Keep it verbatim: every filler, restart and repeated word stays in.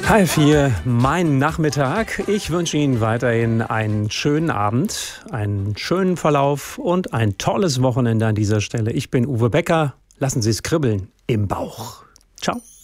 Halb vier, mein Nachmittag. Ich wünsche Ihnen weiterhin einen schönen Abend, einen schönen Verlauf und ein tolles Wochenende an dieser Stelle. Ich bin Uwe Becker. Lassen Sie es kribbeln im Bauch. Ciao.